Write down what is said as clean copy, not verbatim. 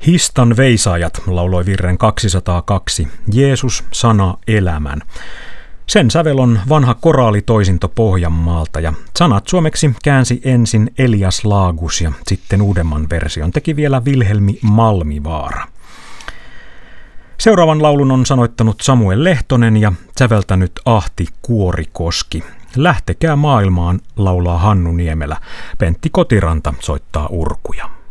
Histan veisaajat lauloi virren 202, Jeesus, sana, elämän. Sen sävel on vanha koraalitoisinto Pohjanmaalta ja sanat suomeksi käänsi ensin Elias Laagus ja sitten uudemman version teki vielä Vilhelmi Malmivaara. Seuraavan laulun on sanoittanut Samuel Lehtonen ja säveltänyt Ahti Kuorikoski. Lähtekää maailmaan, laulaa Hannu Niemelä. Pentti Kotiranta soittaa urkuja.